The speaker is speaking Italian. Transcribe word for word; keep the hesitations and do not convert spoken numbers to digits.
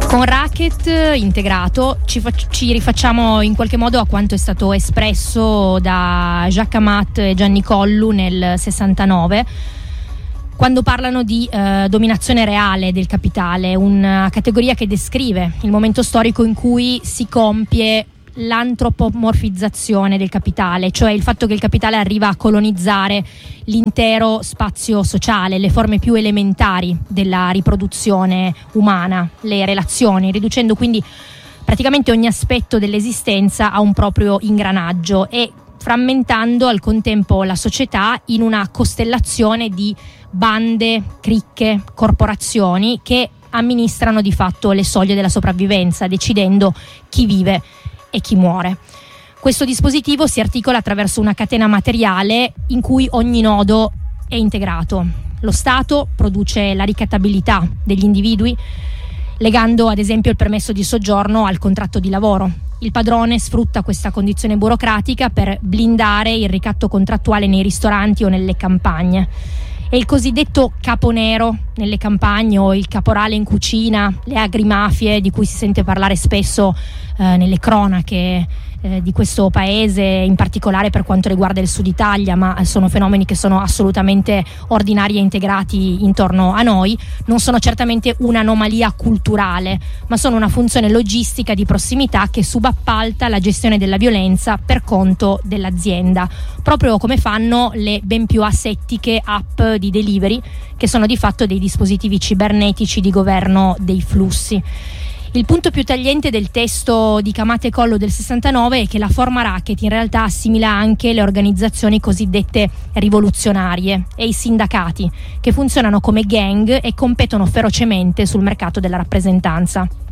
Con Racket integrato ci, fac- ci rifacciamo in qualche modo a quanto è stato espresso da Jacques Amat e Gianni Collu nel sessantanove, quando parlano di eh, dominazione reale del capitale, una categoria che descrive il momento storico in cui si compie l'antropomorfizzazione del capitale, cioè il fatto che il capitale arriva a colonizzare l'intero spazio sociale, le forme più elementari della riproduzione umana, le relazioni, riducendo quindi praticamente ogni aspetto dell'esistenza a un proprio ingranaggio e frammentando al contempo la società in una costellazione di bande, cricche, corporazioni che amministrano di fatto le soglie della sopravvivenza, decidendo chi vive e chi muore. Questo dispositivo si articola attraverso una catena materiale in cui ogni nodo è integrato. Lo Stato produce la ricattabilità degli individui, legando ad esempio il permesso di soggiorno al contratto di lavoro. Il padrone sfrutta questa condizione burocratica per blindare il ricatto contrattuale nei ristoranti o nelle campagne. E il cosiddetto capo nero nelle campagne o il caporale in cucina, le agrimafie di cui si sente parlare spesso eh, nelle cronache eh, di questo paese, in particolare per quanto riguarda il Sud Italia, ma sono fenomeni che sono assolutamente ordinari e integrati intorno a noi, non sono certamente un'anomalia culturale, ma sono una funzione logistica di prossimità che subappalta la gestione della violenza per conto dell'azienda, proprio come fanno le ben più asettiche app di delivery, che sono di fatto dei dispositivi cibernetici di governo dei flussi. Il punto più tagliente del testo di Amat e Collu del sessantanove è che la forma racket in realtà assimila anche le organizzazioni cosiddette rivoluzionarie e i sindacati, che funzionano come gang e competono ferocemente sul mercato della rappresentanza.